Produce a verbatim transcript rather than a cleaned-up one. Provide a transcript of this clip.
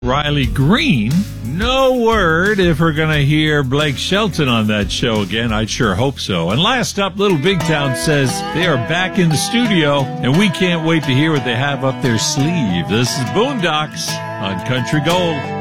Riley Green. No word if we're going to hear Blake Shelton on that show again. I sure hope so. And last up, Little Big Town says they are back in the studio, and we can't wait to hear what they have up their sleeve. This is Boondocks on Country Gold.